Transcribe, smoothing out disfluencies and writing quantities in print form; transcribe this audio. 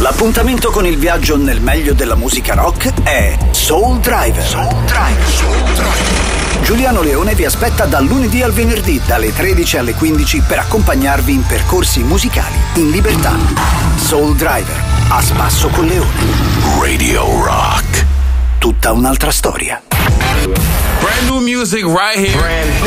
L'appuntamento con il viaggio nel meglio della musica rock è Soul Driver. Giuliano Leone vi aspetta dal lunedì al venerdì dalle 13 alle 15 per accompagnarvi in percorsi musicali in libertà. Soul Driver, a spasso con Leone. Radio Rock. Tutta un'altra storia. Brand new music right here.